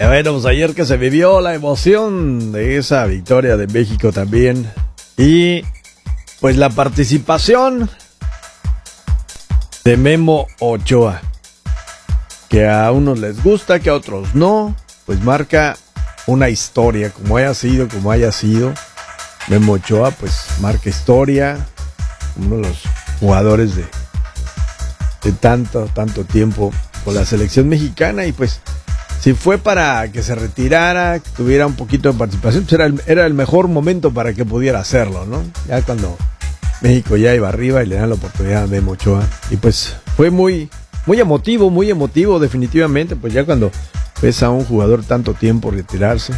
Bueno, pues ayer que se vivió la emoción de esa victoria de México también. Y pues la participación de Memo Ochoa, que a unos les gusta, que a otros no, pues marca una historia, como haya sido. Memo Ochoa pues marca historia, uno de los jugadores de tanto tiempo con la selección mexicana. Y pues si fue para que se retirara, que tuviera un poquito de participación, pues era el mejor momento para que pudiera hacerlo, ¿no? Ya cuando México ya iba arriba y le dan la oportunidad a Memo Ochoa. Y pues fue muy emotivo definitivamente, pues ya cuando ves a un jugador tanto tiempo retirarse,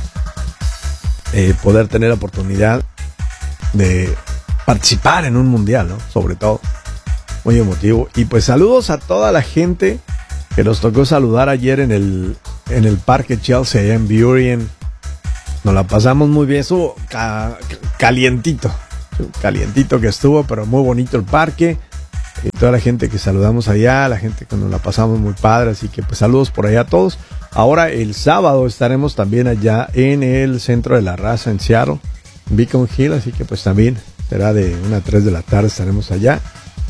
poder tener la oportunidad de participar en un mundial, ¿no? Sobre todo, muy emotivo. Y pues saludos a toda la gente que nos tocó saludar ayer en el Parque Chelsea, allá en Burien. Nos la pasamos muy bien, estuvo calientito que estuvo, pero muy bonito el parque. Y toda la gente que saludamos allá, la gente que nos la pasamos muy padre, así que pues saludos por allá a todos. Ahora el sábado estaremos también allá en el Centro de la Raza en Seattle, Beacon Hill, así que pues también será de 1 a 3 de la tarde, estaremos allá.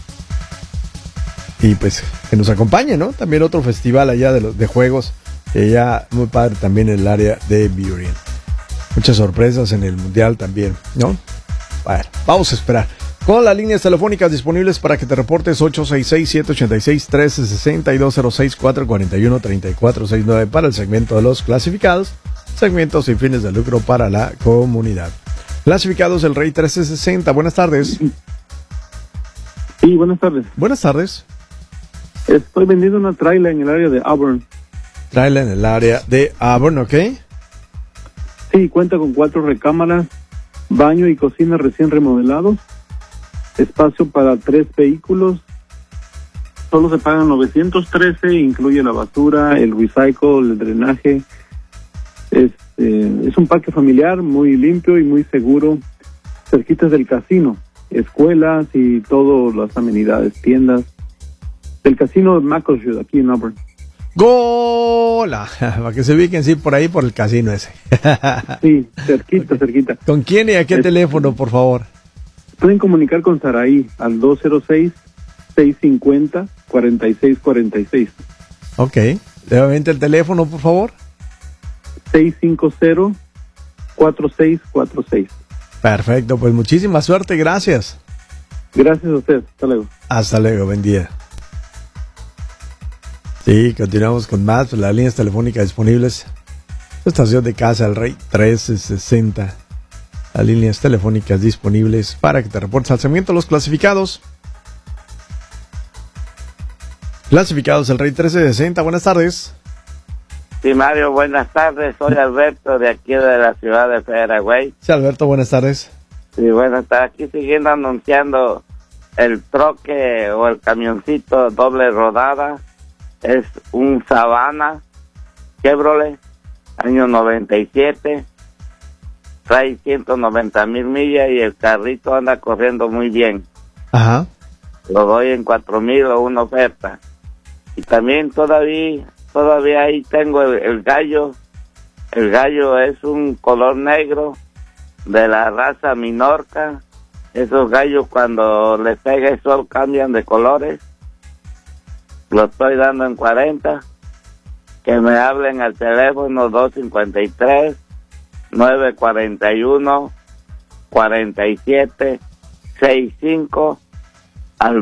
Y pues que nos acompañe, ¿no? También otro festival allá de juegos, ya muy padre también en el área de Burien. Muchas sorpresas en el Mundial también, ¿no? Bueno, vamos a esperar. Con las líneas telefónicas disponibles para que te reportes 866-786-1360 y 206-441-3469 para el segmento de los clasificados, segmentos sin fines de lucro para la comunidad. Clasificados El Rey 1360, buenas tardes. Sí, buenas tardes. Buenas tardes. Estoy vendiendo una trailer en el área de Auburn. Trailer en el área de Auburn, ¿ok? Sí, cuenta con 4 recámaras, baño y cocina recién remodelados, espacio para 3 vehículos. Solo se pagan 913, incluye la basura, el recycle, el drenaje. Es un parque familiar muy limpio y muy seguro, cerquitas del casino, escuelas y todas las amenidades, tiendas. Del casino de Macclesfield, aquí en Auburn. ¡Gola! Para que se ubiquen, sí, por ahí, por el casino ese. Sí, cerquita. ¿Con quién y a qué teléfono, por favor? Pueden comunicar con Saraí al 206-650-4646. Ok. Nuevamente el teléfono, por favor. 650-4646. Perfecto, pues muchísima suerte, gracias. Gracias a usted, hasta luego. Hasta luego, buen día. Sí, continuamos con más, las líneas telefónicas disponibles. Estación de Casa El Rey 1360. Las líneas telefónicas disponibles para que te reportes al segmento los clasificados. Clasificados El Rey 1360, buenas tardes. Sí, Mario, buenas tardes. Soy Alberto de aquí de la ciudad de Fairway. Sí, Alberto, buenas tardes. Sí, buenas tardes. Aquí siguiendo anunciando el troque o el camioncito doble rodada. Es un Savannah Chevrolet, año 97. Trae 190,000 millas y el carrito anda corriendo muy bien. Ajá. Lo doy en 4,000 o una oferta. Y también todavía ahí tengo el gallo. El gallo es un color negro de la raza Minorca. Esos gallos cuando les pega el sol cambian de colores. Lo estoy dando en 40. Que me hablen al teléfono 253-941-4765 al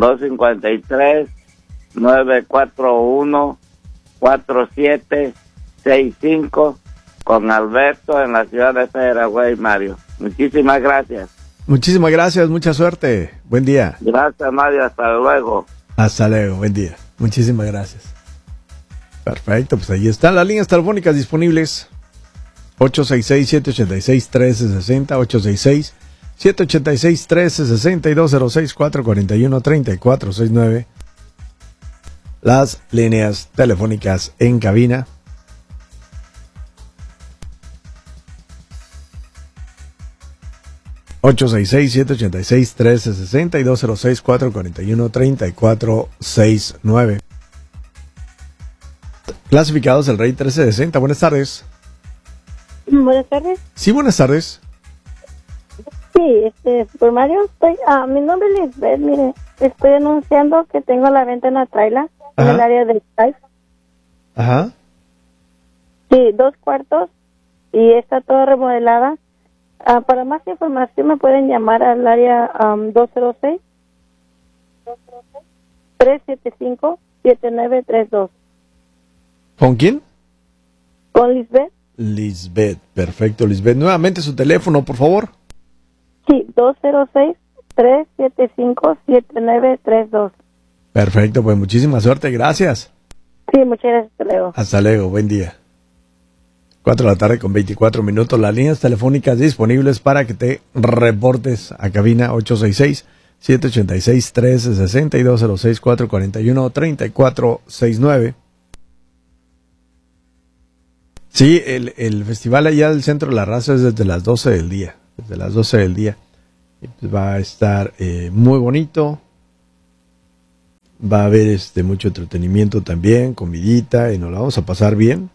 253-941-4765 con Alberto en la ciudad de Fairway, Mario. Muchísimas gracias. Muchísimas gracias, mucha suerte. Buen día. Gracias, Mario. Hasta luego. Hasta luego, buen día. Muchísimas gracias. Perfecto, pues ahí están las líneas telefónicas disponibles. 866-786-1360, 866-786-1360 y 206-441-3469. Las líneas telefónicas en cabina. (866-786-1360) y 206-441-3469. Clasificados el Rey 1360. Buenas tardes. Buenas tardes. Sí, buenas tardes. Sí, Super Mario, mi nombre es Lisbeth, mire, estoy anunciando que tengo la venta en la traila, en el área del Skype. Ajá. Sí, 2 cuartos, y está toda remodelada. Para más información me pueden llamar al área 206-375-7932. ¿Con quién? ¿Con Lisbeth? Lisbeth, perfecto, Lisbeth. Nuevamente su teléfono, por favor. Sí, 206-375-7932. Perfecto, pues muchísima suerte, gracias. Sí, muchas gracias, hasta luego. Hasta luego, buen día. 4:24 p.m. Las líneas telefónicas disponibles para que te reportes a cabina 866-786-1360 y 206-441-3469. Sí, el festival allá del Centro de la Raza es desde las 12 del día. Desde las 12 del día. Y pues va a estar muy bonito. Va a haber mucho entretenimiento también, comidita, y nos la vamos a pasar bien.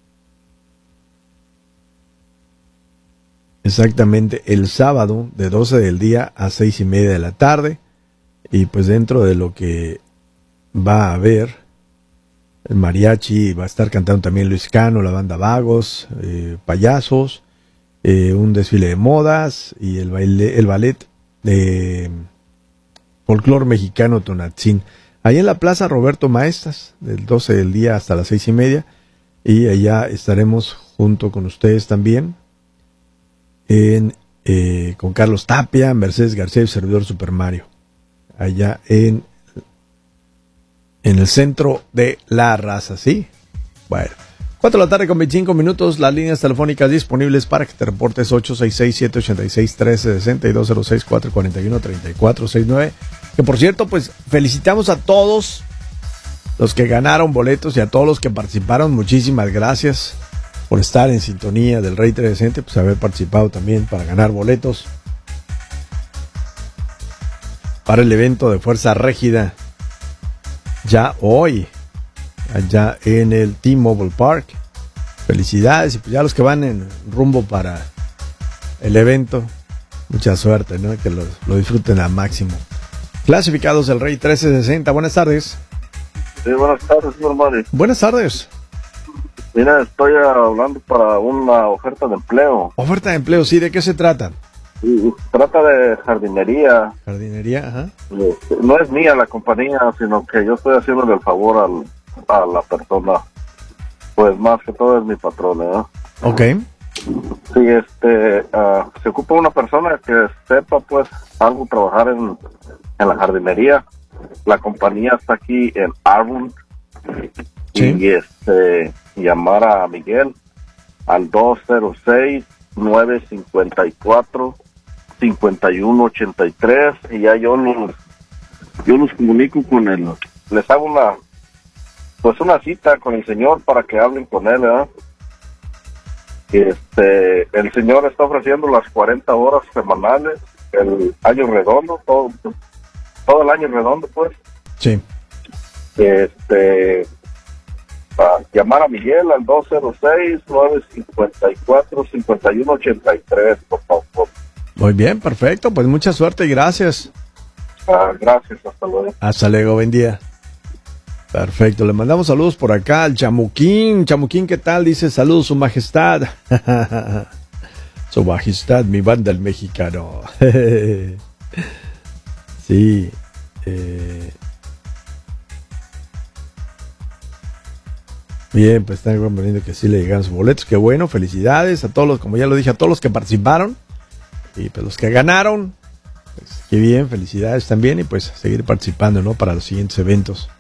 Exactamente el sábado de 12 del día a 6:30 de la tarde. Y pues dentro de lo que va a haber, el mariachi, va a estar cantando también Luis Cano, la banda Vagos, payasos, un desfile de modas y el ballet de folclor mexicano Tonatzin. Ahí en la Plaza Roberto Maestas, del 12 del día hasta las 6:30. Y allá estaremos junto con ustedes también. Con Carlos Tapia, Mercedes García y servidor Super Mario, allá en el Centro de la Raza, ¿sí? Bueno, 4:25 p.m, las líneas telefónicas disponibles para que te reportes 866-786-1360 y 206-441-3469. Que por cierto, pues felicitamos a todos los que ganaron boletos y a todos los que participaron. Muchísimas gracias por estar en sintonía del Rey 1360, pues haber participado también para ganar boletos para el evento de Fuerza Régida ya hoy allá en el T-Mobile Park. Felicidades, y pues ya los que van en rumbo para el evento, mucha suerte, ¿no? Que lo disfruten al máximo. Clasificados el Rey 1360. Buenas tardes. Sí, buenas tardes, señor Mario. Buenas tardes. Mira, estoy hablando para una oferta de empleo. Oferta de empleo, sí, ¿de qué se trata? Trata de jardinería. Jardinería, ajá. No es mía la compañía, sino que yo estoy haciéndole el favor a la persona. Pues más que todo es mi patrón, ¿no? Ok. Sí, se ocupa una persona que sepa, pues, algo trabajar en la jardinería. La compañía está aquí en Arbor. Sí. Y llamar a Miguel al 206-954-5183 y ya yo los comunico con él. Les hago una cita con el señor para que hablen con él, ¿verdad? El señor está ofreciendo las 40 horas semanales, el año redondo, todo el año redondo, pues. Sí. Llamar a Miguel al 206-954-5183, por favor. Muy bien, perfecto, pues mucha suerte y gracias. Gracias, hasta luego. Hasta luego, buen día. Perfecto, le mandamos saludos por acá al Chamuquín. Chamuquín, ¿qué tal? Dice, saludos, su majestad. Su majestad, mi banda el mexicano. Sí. Bien, pues están comprendiendo que sí le llegaron sus boletos. Qué bueno, felicidades a todos los, como ya lo dije, a todos los que participaron. Y pues los que ganaron, pues qué bien, felicidades también. Y pues seguir participando, ¿no? Para los siguientes eventos.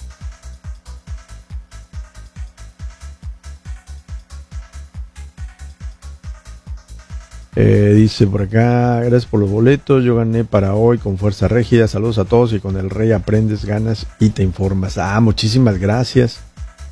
Dice por acá, gracias por los boletos, yo gané para hoy con Fuerza Régida, saludos a todos y con el Rey aprendes, ganas y te informas. Muchísimas gracias.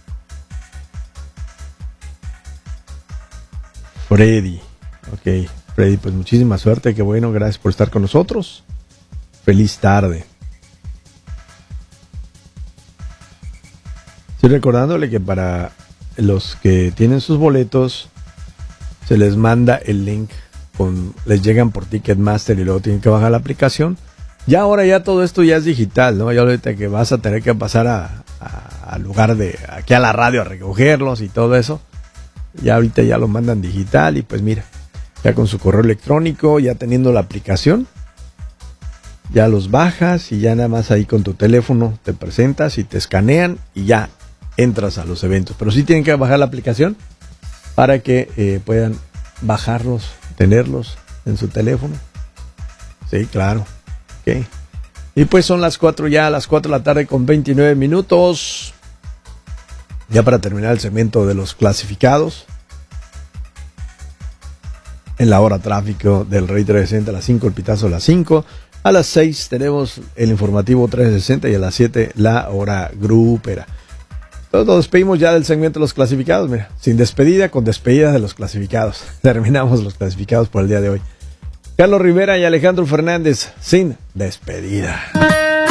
Freddy, ok, Freddy, pues muchísima suerte, qué bueno, gracias por estar con nosotros. Feliz tarde. Estoy recordándole que para los que tienen sus boletos, se les manda el link, les llegan por Ticketmaster y luego tienen que bajar la aplicación. Ya ahora ya todo esto ya es digital, ¿no? Ya ahorita que vas a tener que pasar al lugar de aquí a la radio a recogerlos y todo eso, ya ahorita ya lo mandan digital y pues mira, ya con su correo electrónico, ya teniendo la aplicación, ya los bajas y ya nada más ahí con tu teléfono te presentas y te escanean y ya entras a los eventos. Pero sí tienen que bajar la aplicación para que puedan bajarlos, tenerlos en su teléfono. Sí, claro. Okay. Y pues son las 4 de la tarde con 29 minutos. Ya para terminar el segmento de los clasificados. En la hora tráfico del Rey 360 a las 5, el pitazo a las 5. A las 6 tenemos el informativo 360 y a las 7 la hora grupera. Entonces nos despedimos ya del segmento de los clasificados. Mira, sin despedida, con despedida de los clasificados. Terminamos los clasificados por el día de hoy. Carlos Rivera y Alejandro Fernández, sin despedida.